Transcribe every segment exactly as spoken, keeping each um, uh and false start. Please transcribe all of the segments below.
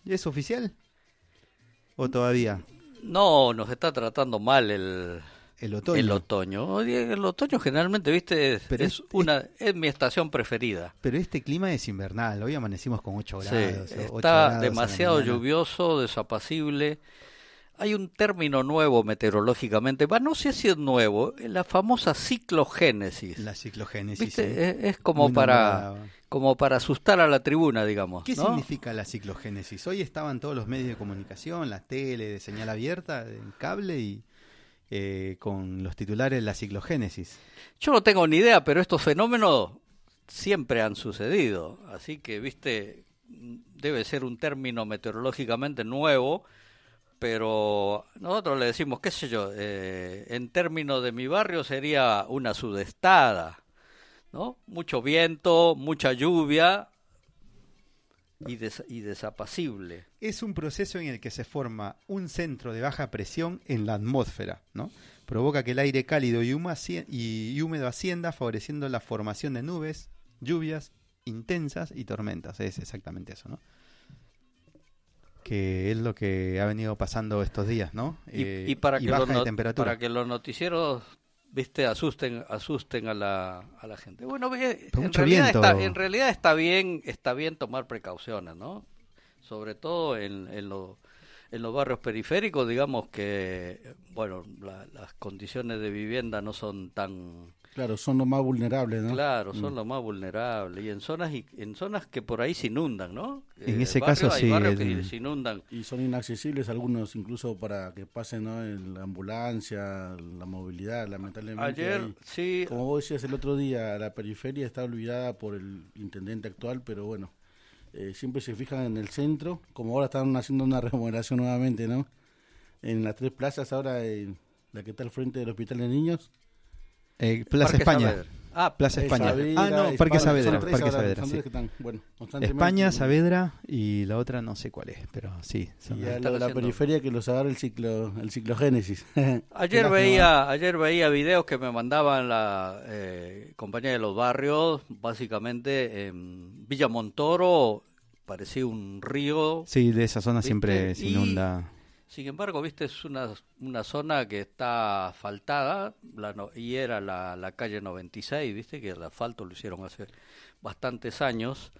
¿Es oficial? ¿O todavía? No, nos está tratando mal el, El otoño. el otoño. El otoño generalmente, viste, es, Pero es es- una es mi estación preferida. Pero este clima es invernal. Hoy amanecimos con ocho Sí, grados. o ocho está grados a la demasiado mañana. lluvioso, desapacible. Hay un término nuevo meteorológicamente, va, no sé si es nuevo, la famosa ciclogénesis. La ciclogénesis. ¿Viste? sí. Es, es como Muy para nombrada. como para asustar a la tribuna, digamos. ¿Qué ¿no? significa la ciclogénesis? Hoy estaban todos los medios de comunicación, la tele de señal abierta, en cable y eh, con los titulares la ciclogénesis. Yo no tengo ni idea, pero estos fenómenos siempre han sucedido. Así que, viste, debe ser un término meteorológicamente nuevo, pero nosotros le decimos, qué sé yo, eh, en términos de mi barrio sería una sudestada, ¿no? Mucho viento, mucha lluvia y, des- y desapacible. Es un proceso en el que se forma un centro de baja presión en la atmósfera, ¿no? Provoca que el aire cálido y, huma- y y húmedo ascienda, favoreciendo la formación de nubes, lluvias intensas y tormentas. Es exactamente eso, ¿no? Que es lo que ha venido pasando estos días, ¿no? Y, Eh, y para, y que baja los de no- temperatura. para que los noticieros, viste, asusten asusten a la, a la gente. Bueno, ve, Pero en mucho realidad viento. está en realidad está bien está bien tomar precauciones, ¿no? Sobre todo en, en, lo- en los barrios periféricos, digamos que, bueno, la- las condiciones de vivienda no son tan Claro, son los más vulnerables, ¿no? claro, son Mm. los más vulnerables, y en zonas y en zonas que por ahí se inundan, ¿no? En Eh, ese barrios- caso, hay sí, barrios el- que se inundan. Y son inaccesibles algunos incluso para que pasen, ¿no? En la ambulancia, la movilidad, lamentablemente. Ayer hay- sí. Como vos decías el otro día, la periferia está olvidada por el intendente actual, pero bueno, eh, siempre se fijan en el centro, como ahora están haciendo una remodelación nuevamente, ¿no? En las tres plazas ahora, en la que está al frente del Hospital de Niños. Eh, Plaza Parque España. Saavedra. Ah, Plaza eh, España. Saavedra, ah, no, España, Parque son Saavedra. tres Parque ahora, Saavedra, son sí. tres que están, bueno, constantemente. España, Saavedra y la otra no sé cuál es, pero sí. son Y las- a están lo de la haciendo- periferia que los agarra el ciclo, el ciclogénesis. Ayer Qué lástima. veía, ayer veía videos que me mandaban la eh, compañía de los barrios, básicamente en Villa Montoro parecía un río. Sí, de esa zona ¿Viste? siempre se Y- inunda. Sin embargo, viste, es una, una zona que está asfaltada, la no- y era la, la calle noventa y seis, viste, que el asfalto lo hicieron hace bastantes años.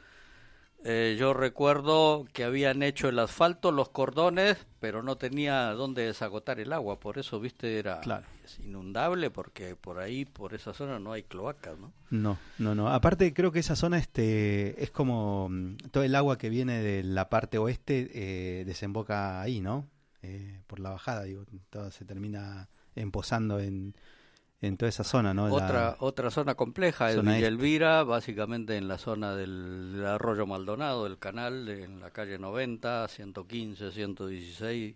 Eh, yo recuerdo que habían hecho el asfalto, los cordones, pero no tenía dónde desagotar el agua, por eso, viste, era Claro. es inundable, porque por ahí, por esa zona no hay cloacas, ¿no? No, no, no. Aparte creo que esa zona este es como mm, todo el agua que viene de la parte oeste eh, desemboca ahí, ¿no? Eh, por la bajada, digo, todo se termina empozando en, en toda esa zona, ¿no? La- Otra otra zona compleja es zona Villa este. Elvira, básicamente en la zona del, del Arroyo Maldonado, del canal, en la calle noventa, ciento quince, ciento dieciséis,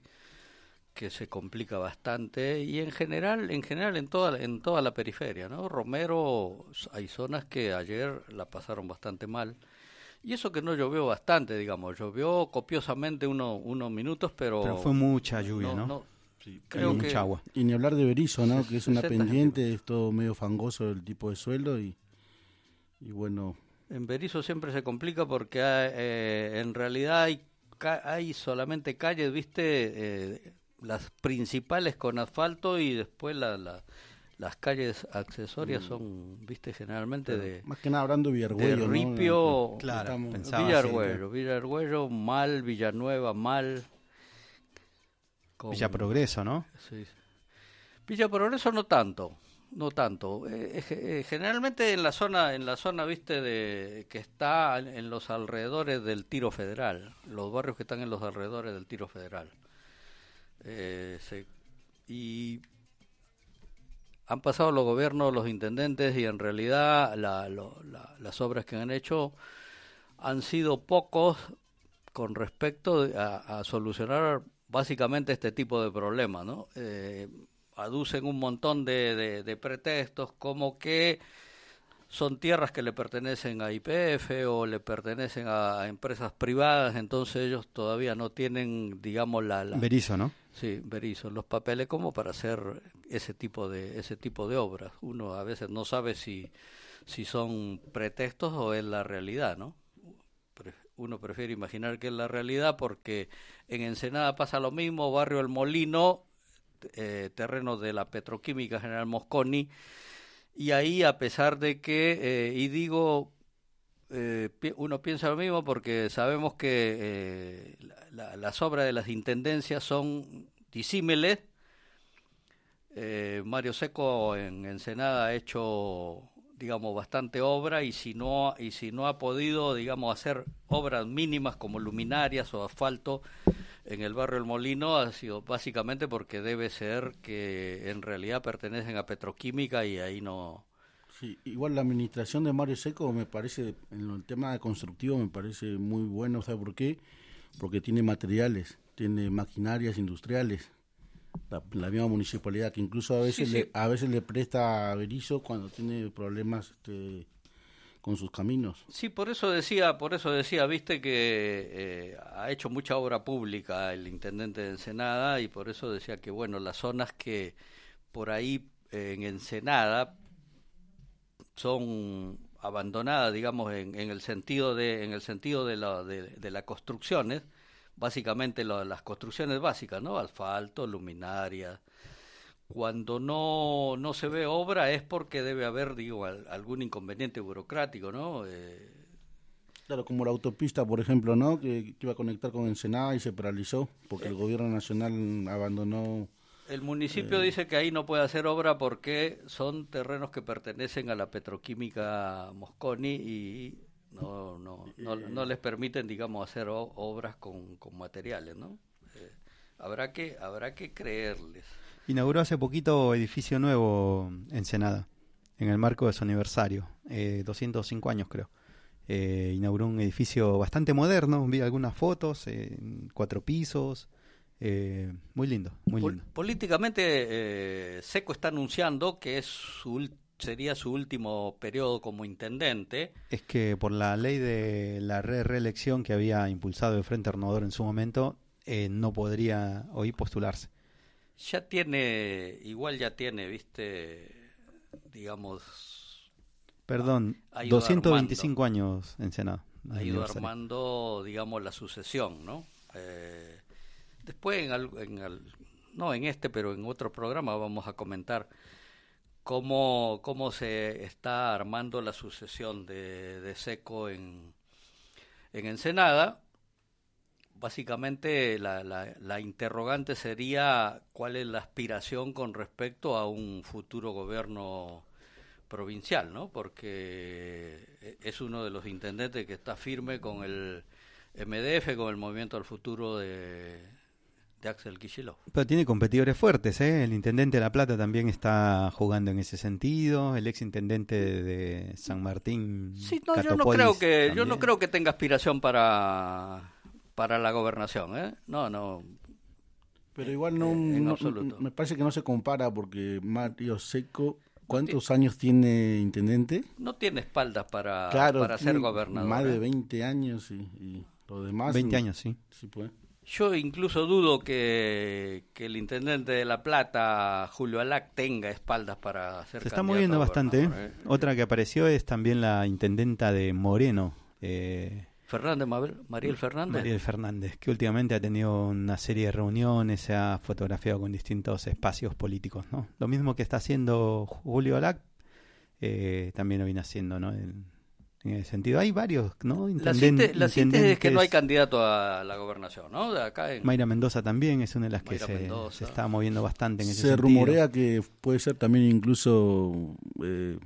que se complica bastante, y en general en general en toda en toda la periferia, ¿no? Romero, hay zonas que ayer la pasaron bastante mal. Y eso que no llovió bastante, digamos, llovió copiosamente uno, unos minutos, pero... Pero fue mucha lluvia, ¿no? Sí, creo y, que... mucha agua. y ni hablar de Berizo, ¿no? Que es una sesenta pendiente, es todo medio fangoso el tipo de suelo y, y bueno, En Berisso siempre se complica porque hay, eh, en realidad hay, ca- hay solamente calles, viste, eh, las principales con asfalto, y después la, la- las calles accesorias son, viste, generalmente de, más que nada hablando de de Villargüello, ¿no? Ripio, Claro, Estamos- pensaba- Villargüello, Villargüello, mal, Villanueva, mal. con- Villa Progreso, ¿no? Sí. Villa Progreso no tanto, no tanto. Eh, eh, eh, generalmente en la zona, en la zona, viste, de que está en, en los alrededores del Tiro Federal, los barrios que están en los alrededores del Tiro Federal. Eh, se- y han pasado los gobiernos, los intendentes, y en realidad la- lo- la- las obras que han hecho han sido pocos con respecto a, a solucionar básicamente este tipo de problemas, ¿no? Eh, aducen un montón de, de- de pretextos, como que son tierras que le pertenecen a Y P F o le pertenecen a, a empresas privadas, entonces ellos todavía no tienen, digamos, la... la Berizo, ¿no? sí, Berisso, los papeles como para hacer ese tipo de ese tipo de obras. Uno a veces no sabe si si son pretextos o es la realidad, ¿no? Pre- uno prefiere imaginar que es la realidad, porque en Ensenada pasa lo mismo, barrio El Molino, eh, terreno de la Petroquímica General Mosconi, y ahí, a pesar de que, eh, y digo, eh, uno piensa lo mismo porque sabemos que eh, la, la, las obras de las intendencias son disímiles. eh, Mario Seco en Ensenada ha hecho, digamos, bastante obra, y si no y si no ha podido, digamos, hacer obras mínimas como luminarias o asfalto en el barrio El Molino, ha sido básicamente porque debe ser que en realidad pertenecen a Petroquímica y ahí no... Sí, igual la administración de Mario Seco me parece, en el tema constructivo me parece muy bueno, ¿sabe por qué? Porque tiene materiales, tiene maquinarias industriales, la, la misma municipalidad que incluso a veces, sí, sí. Le, a veces le presta a Berizo cuando tiene problemas este, con sus caminos. Sí, por eso decía, por eso decía, viste que eh, ha hecho mucha obra pública el intendente de Ensenada, y por eso decía que bueno, las zonas que por ahí eh, en Ensenada son abandonadas, digamos, en, en el sentido de en el sentido de la de, de las construcciones, básicamente lo, las construcciones básicas, ¿no? Asfalto, luminaria. Cuando no, no se ve obra es porque debe haber, digo, al, algún inconveniente burocrático, ¿no? Eh... Claro, como la autopista, por ejemplo, ¿no? Que, que iba a conectar con Ensenada y se paralizó porque eh. el gobierno nacional abandonó. El municipio eh... dice que ahí no puede hacer obra porque son terrenos que pertenecen a la Petroquímica Mosconi y no no no, no les permiten, digamos, hacer o, obras con, con materiales, ¿no? Eh, habrá que habrá que creerles. Inauguró hace poquito edificio nuevo en Ensenada, en el marco de su aniversario, eh, doscientos cinco años creo. Eh, inauguró un edificio bastante moderno, vi algunas fotos, eh, cuatro pisos, eh, muy lindo, muy Pol- lindo. Políticamente, eh, Seco está anunciando que es su, sería su último periodo como intendente. Es que por la ley de la re reelección que había impulsado el Frente Renovador en su momento, eh, no podría hoy postularse. Ya tiene, igual ya tiene, viste, digamos... Perdón, doscientos veinticinco armando, años en Senado. Ha ido armando, digamos, la sucesión, ¿no? Eh, después, en, al, en al, no en este, pero en otro programa vamos a comentar cómo, cómo se está armando la sucesión de, de Seco en, en Ensenada. Básicamente la, la, la interrogante sería cuál es la aspiración con respecto a un futuro gobierno provincial, ¿no? Porque es uno de los intendentes que está firme con el M D F, con el Movimiento al Futuro de, de Axel Kicillof. Pero tiene competidores fuertes, ¿eh? El intendente de La Plata también está jugando en ese sentido, el ex intendente de San Martín. Sí, no, yo no creo que también. yo no creo que tenga aspiración para para la gobernación, ¿eh? No, no. Pero igual no, en no absoluto. Me parece que no se compara porque Mario Seco, ¿cuántos no años tiene intendente? No tiene espaldas para, claro, para ser gobernador. Más de ¿eh? veinte años y, y lo demás. veinte años, sí. Sí, pues. Yo incluso dudo que, que el intendente de La Plata, Julio Alac, tenga espaldas para ser Se está moviendo bastante. ¿eh? Otra que apareció es también la intendenta de Moreno, eh, Fernández, Mariel Fernández. Mariel Fernández, que últimamente ha tenido una serie de reuniones, se ha fotografiado con distintos espacios políticos, ¿no? Lo mismo que está haciendo Julio Alac, eh, también lo viene haciendo, ¿no? En, en ese sentido. Hay varios, ¿no? Intenden- la síntesis es que no hay candidato a la gobernación, ¿no? De acá en... Mayra Mendoza también es una de las que se, se está moviendo bastante en ese sentido. Se rumorea que puede ser también incluso... Eh,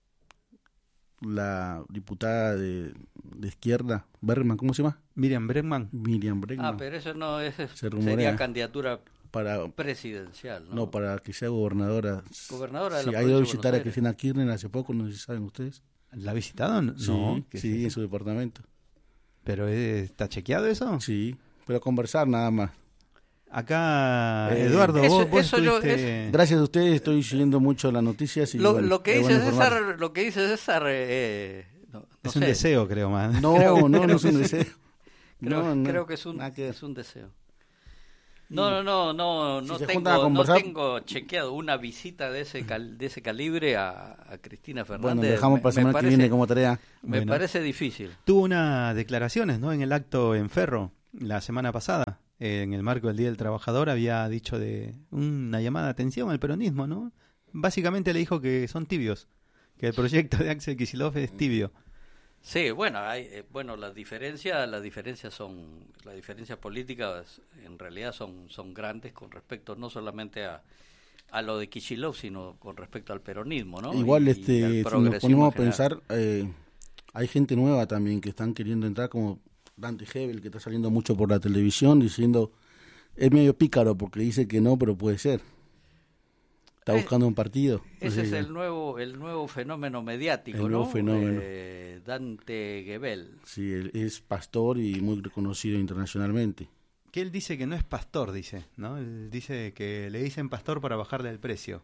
la diputada de, de izquierda, Bergman, ¿cómo se llama? Miriam Bregman. Miriam Bregman. Ah, pero eso no es, se sería candidatura para, presidencial, ¿no? No, para que sea gobernadora. Gobernadora de sí, la ha ido a visitar a Cristina Kirchner hace poco, no sé si saben ustedes. ¿La ha visitado? No, sí, sí, en su departamento. ¿Pero está chequeado eso? Sí, pero conversar nada más. Acá, eh, Eduardo, eso, vos, vos eso yo, estuviste... es... Gracias a ustedes estoy siguiendo mucho las noticias. Y lo, bueno, lo, que es dice bueno César, lo que dice César... Eh, no, no es sé. un deseo, creo, más. No, creo, no, creo no es un sí. deseo. Creo, no, no, creo que es un, que... es un deseo. No, no, no, no, Si no, se juntan a tengo, no conversar- tengo chequeado una visita de ese cal- de ese calibre a, a Cristina Fernández. Bueno, lo dejamos para la Me- me semana que parece- viene como tarea. Me Bueno. parece difícil. Tuvo unas declaraciones, ¿no? En el acto en Ferro, la semana pasada, eh, en el marco del Día del Trabajador, había dicho de una llamada de atención al peronismo, ¿no? Básicamente le dijo que son tibios, que el proyecto de Axel Kicillof es tibio. Sí, bueno, hay, eh, bueno, las diferencias, las diferencias son, las diferencias políticas en realidad son, son grandes con respecto no solamente a, a lo de Kicillof, sino con respecto al peronismo, ¿no? Igual, Y- y este, al si nos progresismo ponemos a en general. pensar, eh, hay gente nueva también que están queriendo entrar, como Dante Hebel, que está saliendo mucho por la televisión diciendo, es medio pícaro porque dice que no, pero puede ser. Está Eh, buscando un partido. Ese es Entonces, el nuevo, el nuevo fenómeno mediático, El nuevo ¿no? fenómeno. Eh, Dante Gebel. Sí, él es pastor y muy reconocido internacionalmente. Que él dice que no es pastor, dice, ¿no? Él dice que le dicen pastor para bajarle el precio.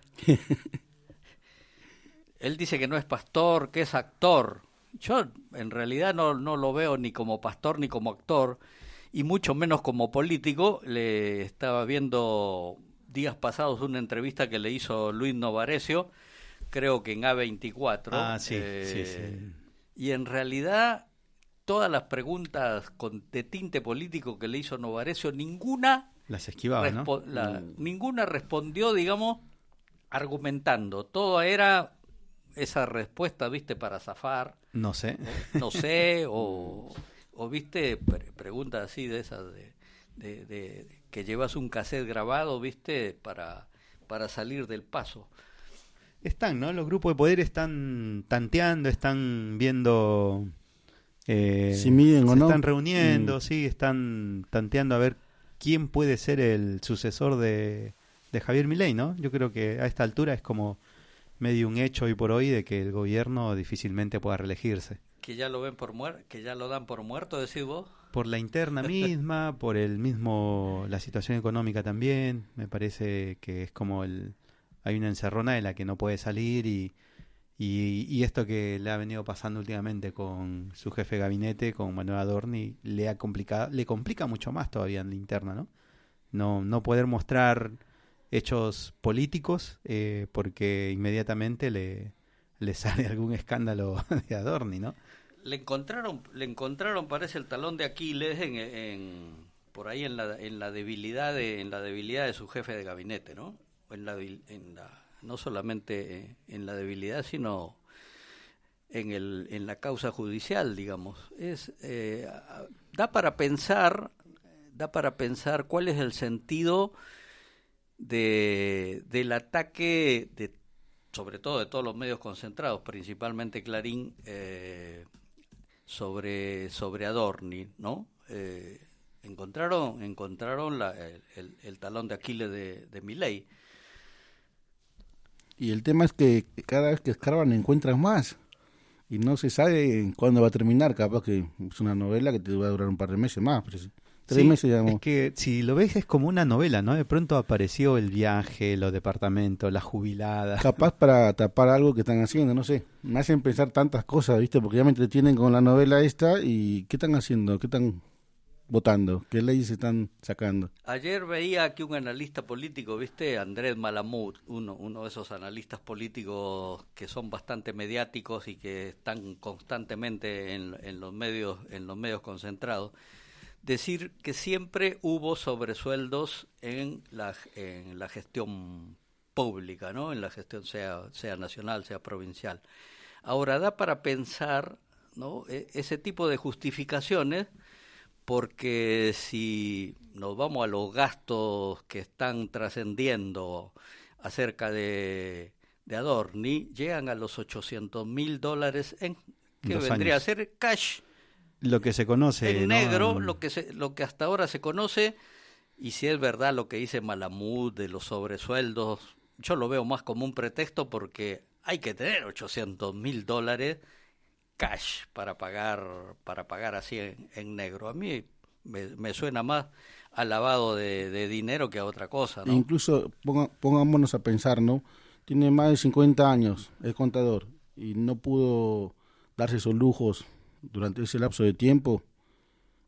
Él dice que no es pastor, que es actor. Yo en realidad no, no lo veo ni como pastor ni como actor, y mucho menos como político. Le estaba viendo días pasados una entrevista que le hizo Luis Novarecio, creo que en A veinticuatro. Ah, sí, eh, sí, sí. Y en realidad todas las preguntas con, de tinte político que le hizo Novarecio, ninguna, Las esquivaba, ¿no? respo- la- Mm. ninguna respondió, digamos, argumentando. Todo era esa respuesta, viste, para zafar, No sé. no sé, o, o viste, pre- preguntas así de esas de, de, de- que llevas un cassette grabado, viste, para, para salir del paso. Están, ¿no? Los grupos de poder están tanteando, están viendo... eh, Si miden se o no. están reuniendo, Mm. sí, están tanteando a ver quién puede ser el sucesor de, de Javier Milei, ¿no? Yo creo que a esta altura es como medio un hecho hoy por hoy de que el gobierno difícilmente pueda reelegirse. Que ya lo ven por muer que ya lo dan por muerto, decís vos. Por la interna misma, por el mismo, la situación económica también, me parece que es como el, hay una encerrona de la que no puede salir y, y, y esto que le ha venido pasando últimamente con su jefe de gabinete, con Manuel Adorni, le ha complicado, le complica mucho más todavía en la interna, ¿no? No, no poder mostrar hechos políticos eh, porque inmediatamente le, le sale algún escándalo de Adorni, ¿no? Le encontraron, le encontraron, parece, el talón de Aquiles en, en por ahí en la, en la debilidad de, en la debilidad de su jefe de gabinete, ¿no? En la, en la, no solamente en la debilidad, sino en el, en la causa judicial, digamos. Es eh, da para pensar, da para pensar cuál es el sentido de del ataque de, sobre todo de todos los medios concentrados, principalmente Clarín, eh, sobre sobre Adorni, ¿no? Eh, encontraron encontraron la, el, el, el talón de Aquiles de, de Milei. Y el tema es que cada vez que escarban encuentran más. Y no se sabe cuándo va a terminar. Capaz que es una novela que te va a durar un par de meses más. Pero sí, tres Sí, meses, digamos. es que si lo ves es como una novela, ¿no? De pronto apareció el viaje, los departamentos, la jubilada. Capaz para tapar algo que están haciendo, no sé. Me hacen pensar tantas cosas, ¿viste? Porque ya me entretienen con la novela esta. ¿Y qué están haciendo? ¿Qué están votando? ¿Qué leyes están sacando? Ayer veía que un analista político, ¿viste? Andrés Malamud, uno, uno de esos analistas políticos que son bastante mediáticos y que están constantemente en, en los medios, en los medios concentrados, decir que siempre hubo sobresueldos en la, en la gestión pública, ¿no? En la gestión sea, sea nacional, sea provincial. Ahora, da para pensar, ¿no? E- ese tipo de justificaciones, porque si nos vamos a los gastos que están trascendiendo acerca de, de Adorni, llegan a los ochocientos mil dólares en que Dos vendría años. a ser cash Lo que se conoce, en ¿no? negro, lo que se, lo que hasta ahora se conoce. Y si es verdad lo que dice Malamud de los sobresueldos, yo lo veo más como un pretexto, porque hay que tener ochocientos mil dólares cash para pagar para pagar así en, en negro. A mí me, me suena más a lavado de, de dinero que a otra cosa, ¿no? E incluso ponga- pongámonos a pensar, ¿no? Tiene más de cincuenta años, es contador, y no pudo darse esos lujos durante ese lapso de tiempo.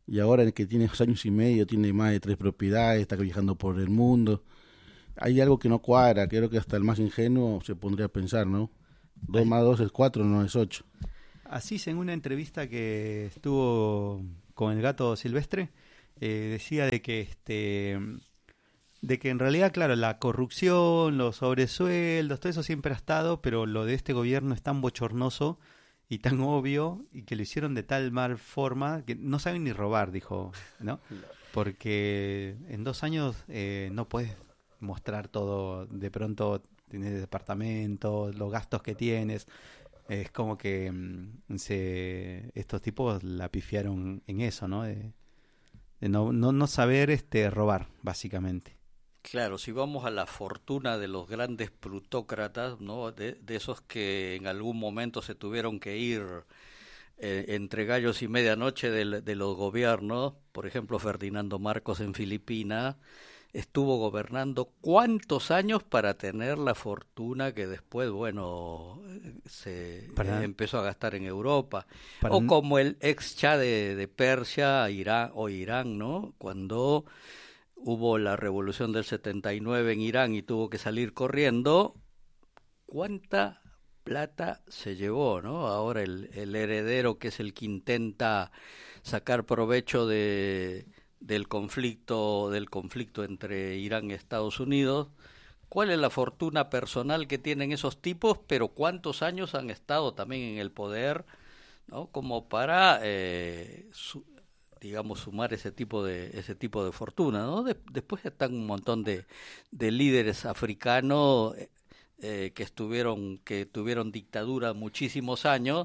y ahora el que tiene dos años y medio tiene más de tres propiedades, está viajando por el mundo. Hay algo que no cuadra, creo que hasta el más ingenuo se pondría a pensar, ¿no? Dos más dos es cuatro, no es ocho. Así, en una entrevista que estuvo con el Gato Silvestre, eh, decía de que este de que en realidad, claro, la corrupción, los sobresueldos, todo eso siempre ha estado, pero lo de este gobierno es tan bochornoso y tan obvio y que lo hicieron de tal mal forma que no saben ni robar, dijo, ¿no? Porque en dos años eh, no puedes mostrar todo, de pronto tienes departamentos, los gastos que tienes. Es como que mm, se estos tipos la pifiaron en eso, ¿no? De, de no, no, no saber este robar, básicamente. Claro, si vamos a la fortuna de los grandes plutócratas, ¿no? De, de esos que en algún momento se tuvieron que ir eh, entre gallos y medianoche de, de los gobiernos, por ejemplo Ferdinando Marcos en Filipinas, estuvo gobernando cuántos años para tener la fortuna que después, bueno, se para, eh, empezó a gastar en Europa. Para, o como el ex Shah de, de Persia, Irán o Irán, ¿no? Cuando hubo la revolución del setenta y nueve en Irán y tuvo que salir corriendo, ¿cuánta plata se llevó, ¿no? Ahora el, el heredero, que es el que intenta sacar provecho de del conflicto del conflicto entre Irán y Estados Unidos, ¿cuál es la fortuna personal que tienen esos tipos? Pero ¿cuántos años han estado también en el poder, ¿no? Como para eh, su, digamos sumar ese tipo de ese tipo de fortuna, ¿no? De, después están un montón de, de líderes africanos eh, que estuvieron que tuvieron dictadura muchísimos años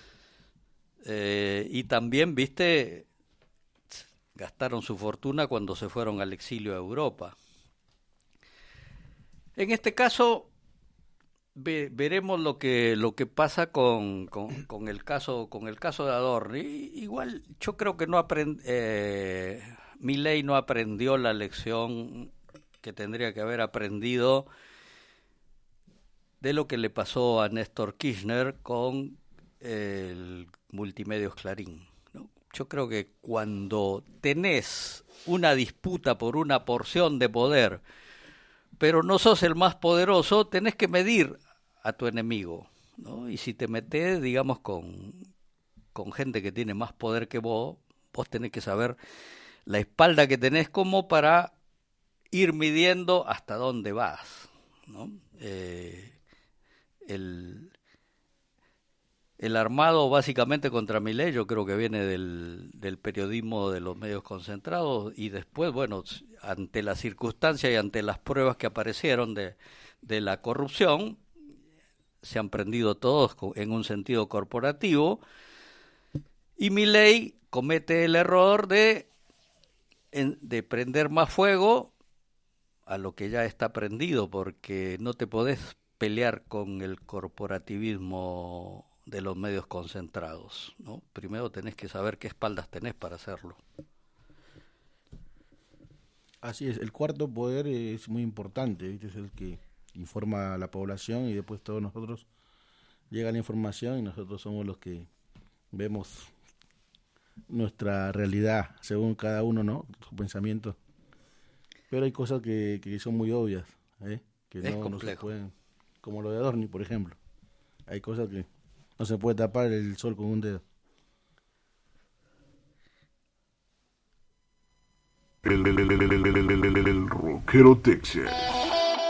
eh, y también, viste, gastaron su fortuna cuando se fueron al exilio a Europa. En este caso ve, veremos lo que lo que pasa con, con, con el caso con el caso de Adorno. Y, igual yo creo que no aprend, eh, Milei no aprendió la lección que tendría que haber aprendido de lo que le pasó a Néstor Kirchner con el Multimedios Clarín. Yo creo que cuando tenés una disputa por una porción de poder, pero no sos el más poderoso, tenés que medir a tu enemigo, ¿no? Y si te metés, digamos, con, con gente que tiene más poder que vos, vos tenés que saber la espalda que tenés como para ir midiendo hasta dónde vas, ¿no? Eh, el... El armado básicamente contra Milei yo creo que viene del, del periodismo de los medios concentrados y después, bueno, ante las circunstancias y ante las pruebas que aparecieron de, de la corrupción, se han prendido todos en un sentido corporativo y Milei comete el error de, de prender más fuego a lo que ya está prendido, porque no te podés pelear con el corporativismo de los medios concentrados, ¿no? Primero tenés que saber qué espaldas tenés para hacerlo. Así es, el cuarto poder es muy importante, ¿viste? Es el que informa a la población y después todos nosotros llega la información y nosotros somos los que vemos nuestra realidad según cada uno, ¿no? Su pensamiento. Pero hay cosas que, que son muy obvias, ¿eh? Que es no, no se complejo. pueden, como lo de Adorni, por ejemplo. Hay cosas que no se puede tapar el sol con un dedo. El, el, el, el, el, el, el, el rockero Texas.